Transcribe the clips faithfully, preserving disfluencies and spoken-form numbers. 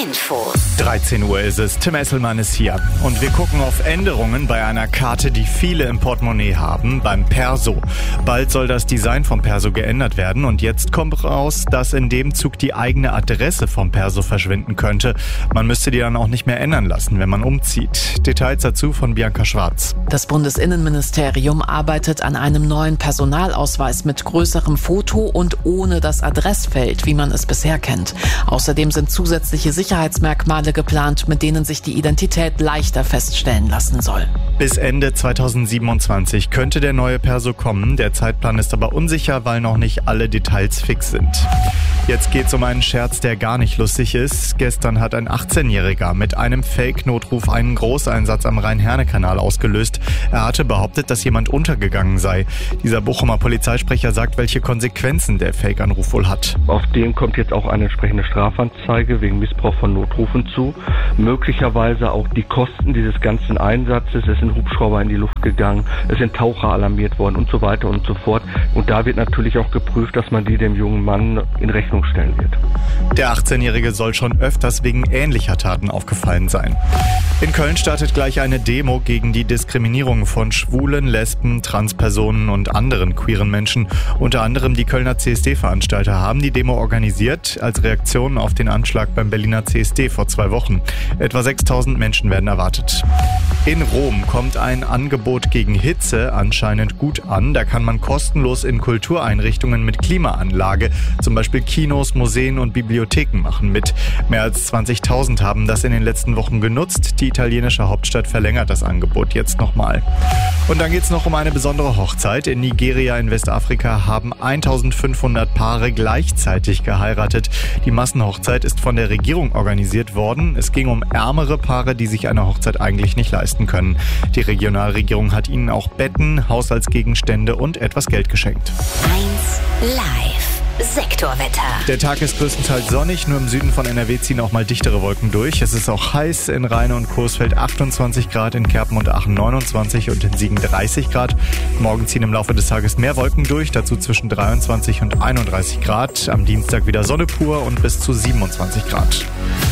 Info. dreizehn Uhr ist es. Tim Esselmann ist hier. Und wir gucken auf Änderungen bei einer Karte, die viele im Portemonnaie haben, beim Perso. Bald soll das Design vom Perso geändert werden und jetzt kommt raus, dass in dem Zug die eigene Adresse vom Perso verschwinden könnte. Man müsste die dann auch nicht mehr ändern lassen, wenn man umzieht. Details dazu von Bianca Schwarz. Das Bundesinnenministerium arbeitet an einem neuen Personalausweis mit größerem Foto und ohne das Adressfeld, wie man es bisher kennt. Außerdem sind zusätzliche Sicherheitsmerkmale geplant, mit denen sich die Identität leichter feststellen lassen soll. Bis Ende zweitausendsiebenundzwanzig könnte der neue Perso kommen. Der Zeitplan ist aber unsicher, weil noch nicht alle Details fix sind. Jetzt geht's um einen Scherz, der gar nicht lustig ist. Gestern hat ein achtzehnjähriger mit einem Fake-Notruf einen Großeinsatz am Rhein-Herne-Kanal ausgelöst. Er hatte behauptet, dass jemand untergegangen sei. Dieser Bochumer Polizeisprecher sagt, welche Konsequenzen der Fake-Anruf wohl hat. Auf den kommt jetzt auch eine entsprechende Strafanzeige wegen Missbrauch von Notrufen zu. Möglicherweise auch die Kosten dieses ganzen Einsatzes. Es sind Hubschrauber in die Luft gegangen, es sind Taucher alarmiert worden und so weiter und so fort. Und da wird natürlich auch geprüft, dass man die dem jungen Mann in Rechnung stellen wird. Der achtzehnjährige soll schon öfters wegen ähnlicher Taten aufgefallen sein. In Köln startet gleich eine Demo gegen die Diskriminierung von Schwulen, Lesben, Transpersonen und anderen queeren Menschen. Unter anderem die Kölner C S D-Veranstalter haben die Demo organisiert als Reaktion auf den Anschlag beim Berliner C S D vor zwei Wochen. Etwa sechstausend Menschen werden erwartet. In Rom kommt ein Angebot gegen Hitze anscheinend gut an. Da kann man kostenlos in Kultureinrichtungen mit Klimaanlage, zum Beispiel Kinos, Museen und Bibliotheken machen mit. Mehr als zwanzigtausend haben das in den letzten Wochen genutzt. Die italienische Hauptstadt verlängert das Angebot jetzt nochmal. Und dann geht's noch um eine besondere Hochzeit. In Nigeria in Westafrika haben eintausendfünfhundert Paare gleichzeitig geheiratet. Die Massenhochzeit ist von der Regierung organisiert worden. Es ging um ärmere Paare, die sich eine Hochzeit eigentlich nicht leisten können. Die Regionalregierung hat ihnen auch Betten, Haushaltsgegenstände und etwas Geld geschenkt. eins Live. Sektorwetter. Der Tag ist größtenteils sonnig, nur im Süden von N R W ziehen auch mal dichtere Wolken durch. Es ist auch heiß, in Rheine und Coesfeld achtundzwanzig Grad, in Kerpen und Aachen neunundzwanzig und in Siegen dreißig Grad. Morgen ziehen im Laufe des Tages mehr Wolken durch, dazu zwischen dreiundzwanzig und einunddreißig Grad. Am Dienstag wieder Sonne pur und bis zu siebenundzwanzig Grad.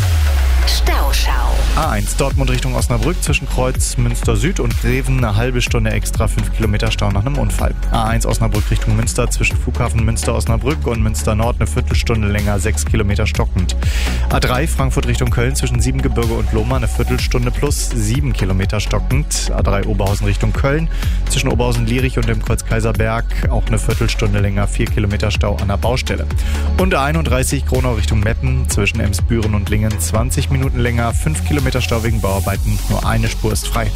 Stauschau. A eins Dortmund Richtung Osnabrück zwischen Kreuz Münster Süd und Greven eine halbe Stunde extra, fünf Kilometer Stau nach einem Unfall. A eins Osnabrück Richtung Münster zwischen Flughafen Münster Osnabrück und Münster Nord eine Viertelstunde länger, sechs Kilometer stockend. A drei Frankfurt Richtung Köln zwischen Siebengebirge und Lohmar eine Viertelstunde plus, sieben Kilometer stockend. A drei Oberhausen Richtung Köln zwischen Oberhausen-Lierich und dem Kreuz Kaiserberg auch eine Viertelstunde länger, vier Kilometer Stau an der Baustelle. Und A einunddreißig Gronau Richtung Meppen zwischen Emsbüren und Lingen zwanzig Minuten länger, fünf Kilometer Stau wegen Bauarbeiten, nur eine Spur ist frei.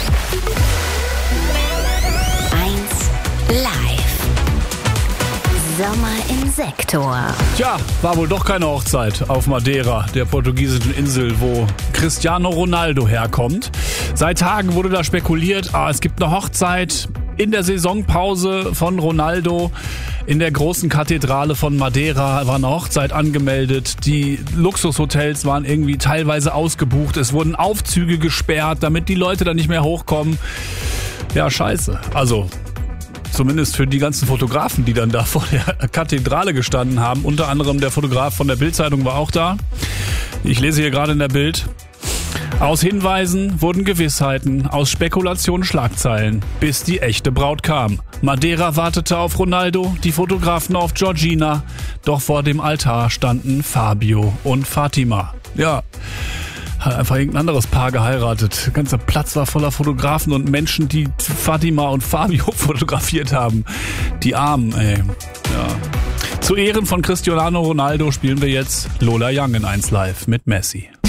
eins Live. Sommer im Sektor. Tja, war wohl doch keine Hochzeit auf Madeira, der portugiesischen Insel, wo Cristiano Ronaldo herkommt. Seit Tagen wurde da spekuliert, ah, es gibt eine Hochzeit in der Saisonpause von Ronaldo. In der großen Kathedrale von Madeira war eine Hochzeit angemeldet. Die Luxushotels waren irgendwie teilweise ausgebucht. Es wurden Aufzüge gesperrt, damit die Leute da nicht mehr hochkommen. Ja, scheiße. Also zumindest für die ganzen Fotografen, die dann da vor der Kathedrale gestanden haben. Unter anderem der Fotograf von der Bild-Zeitung war auch da. Ich lese hier gerade in der Bild. Aus Hinweisen wurden Gewissheiten, aus Spekulation Schlagzeilen, bis die echte Braut kam. Madeira wartete auf Ronaldo, die Fotografen auf Georgina, doch vor dem Altar standen Fabio und Fatima. Ja, hat einfach irgendein anderes Paar geheiratet. Der ganze Platz war voller Fotografen und Menschen, die Fatima und Fabio fotografiert haben. Die Armen, ey. Ja. Zu Ehren von Cristiano Ronaldo spielen wir jetzt Lola Young in eins Live mit Messi.